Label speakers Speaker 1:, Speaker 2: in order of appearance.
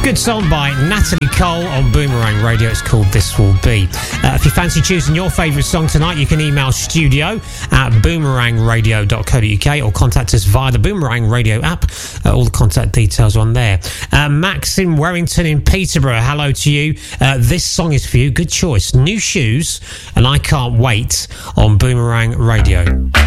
Speaker 1: Good song by Natalie Cole on Boomerang Radio. It's called This Will Be. If you fancy choosing your favourite song tonight, you can email studio@boomerangradio.co.uk or contact us via the Boomerang Radio app. All the contact details on there. Max in Warrington in Peterborough, hello to you. This song is for you. Good choice. New Shoes and I Can't Wait on Boomerang Radio.